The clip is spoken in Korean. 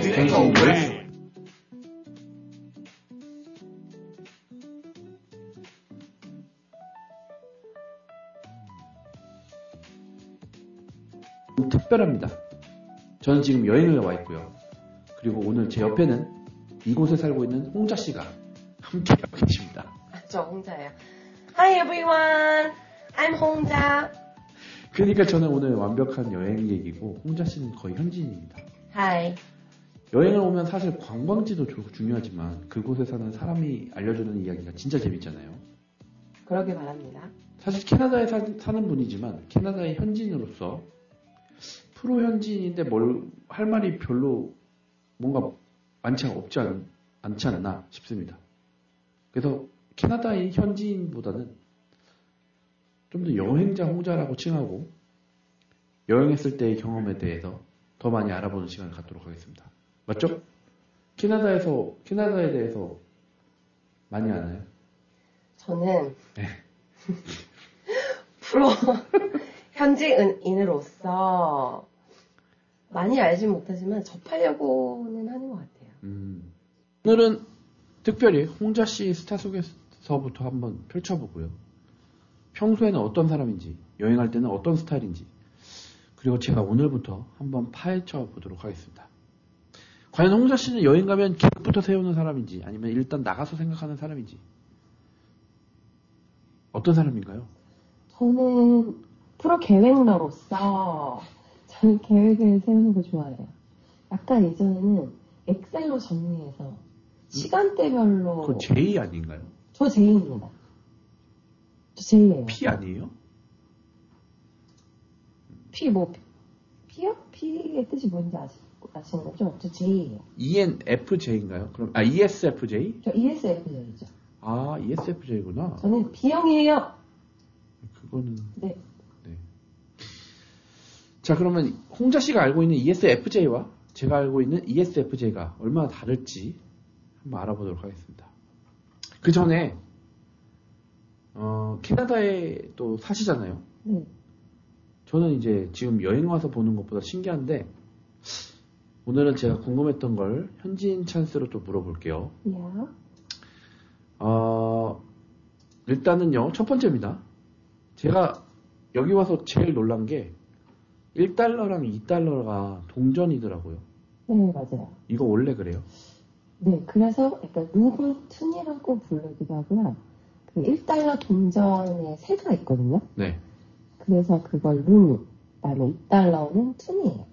takeaway. 특별합니다. 저는 지금 여행을 와 있고요. 그리고 오늘 제 옆에는 이곳에 살고 있는 홍자 씨가 함께하고 계십니다. 저 홍자예요. Hi everyone, I'm 홍자. 그러니까 저는 오늘 완벽한 여행 얘기고 홍자 씨는 거의 현지인입니다. Hi. 여행을 오면 사실 관광지도 중요하지만 그곳에 사는 사람이 알려주는 이야기가 진짜 재밌잖아요. 그러길 바랍니다. 사실 캐나다에 사는 분이지만 캐나다의 현지인으로서 프로 현지인인데 뭘 할 말이 별로 뭔가 없지 않나 싶습니다. 그래서 캐나다의 현지인보다는 좀 더 여행자 홍자라고 칭하고 여행했을 때의 경험에 대해서 더 많이 알아보는 시간을 갖도록 하겠습니다. 맞죠? 캐나다에 대해서 많이 아나요? 저는 네. 프로 현지인으로서 많이 알진 못하지만 접하려고는 하는 것 같아요. 오늘은 특별히 홍자 씨 스타 속에서부터 한번 펼쳐보고요. 평소에는 어떤 사람인지, 여행할 때는 어떤 스타일인지, 그리고 제가 오늘부터 한번 파헤쳐 보도록 하겠습니다. 과연 홍자 씨는 여행 가면 계획부터 세우는 사람인지, 아니면 일단 나가서 생각하는 사람인지, 어떤 사람인가요? 저는 프로 계획러로서 저는 계획을 세우는 거 좋아해요. 약간 예전에는 엑셀로 정리해서 시간대별로. 그건 J 아닌가요? 저 J입니다. 저 J예요. P 아니에요? P P요? P의 뜻이 뭔지 아시는 거죠? 저 J예요. ENFJ인가요? 그럼 ESFJ? 저 ESFJ죠. 아, ESFJ구나. 저는 B형이에요. 그거는. 네. 자, 그러면 홍자 씨가 알고 있는 ESFJ와 제가 알고 있는 ESFJ가 얼마나 다를지 한번 알아보도록 하겠습니다. 그 전에 캐나다에 또 사시잖아요. 네. 저는 이제 지금 여행 와서 보는 것보다 신기한데 오늘은 제가 궁금했던 걸 현지인 찬스로 또 물어볼게요. 야. 일단은요, 첫 번째입니다. 제가 여기 와서 제일 놀란 게 1달러랑 2달러가 동전이더라고요. 네, 맞아요. 이거 원래 그래요? 네, 그래서 약간 루브툰이라고 부르기도 하고요. 그 1달러 동전에 세가 있거든요. 네. 그래서 그걸 루니, 그다음에 2달러는 툰이에요.